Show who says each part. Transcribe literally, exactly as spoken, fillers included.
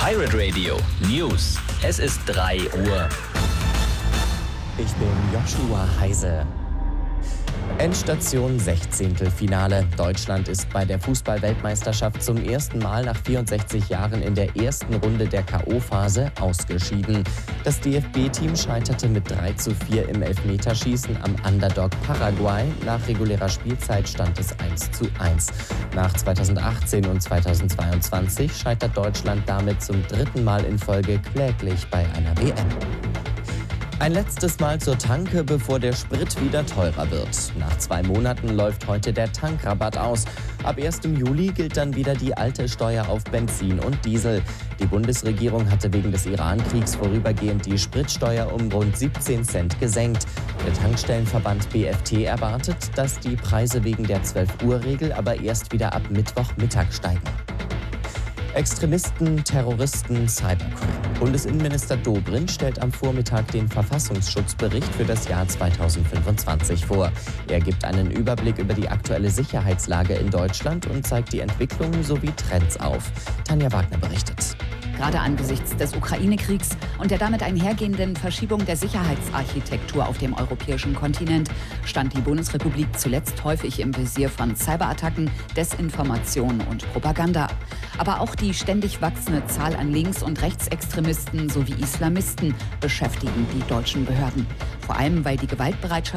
Speaker 1: Pirate Radio News. Es ist drei Uhr.
Speaker 2: Ich bin Joshua Heise. Endstation Sechzehntelfinale. Deutschland ist bei der Fußball-Weltmeisterschaft zum ersten Mal nach vierundsechzig Jahren in der ersten Runde der K O-Phase ausgeschieden. Das D F B-Team scheiterte mit drei zu vier im Elfmeterschießen am Underdog Paraguay. Nach regulärer Spielzeit stand es eins zu eins. Nach zweitausendachtzehn und zweitausendzweiundzwanzig scheitert Deutschland damit zum dritten Mal in Folge kläglich bei einer W M. Ein letztes Mal zur Tanke, bevor der Sprit wieder teurer wird. Nach zwei Monaten läuft heute der Tankrabatt aus. Ab ersten Juli gilt dann wieder die alte Steuer auf Benzin und Diesel. Die Bundesregierung hatte wegen des Iran-Kriegs vorübergehend die Spritsteuer um rund siebzehn Cent gesenkt. Der Tankstellenverband B F T erwartet, dass die Preise wegen der zwölf-Uhr-Regel aber erst wieder ab Mittwochmittag steigen. Extremisten, Terroristen, Cybercrime. Bundesinnenminister Dobrindt stellt am Vormittag den Verfassungsschutzbericht für das Jahr zweitausendfünfundzwanzig vor. Er gibt einen Überblick über die aktuelle Sicherheitslage in Deutschland und zeigt die Entwicklungen sowie Trends auf. Tanja Wagner berichtet.
Speaker 3: Gerade angesichts des Ukraine-Kriegs und der damit einhergehenden Verschiebung der Sicherheitsarchitektur auf dem europäischen Kontinent stand die Bundesrepublik zuletzt häufig im Visier von Cyberattacken, Desinformation und Propaganda. Aber auch die ständig wachsende Zahl an Links- und Rechtsextremisten sowie Islamisten beschäftigen die deutschen Behörden. Vor allem, weil die Gewaltbereitschaft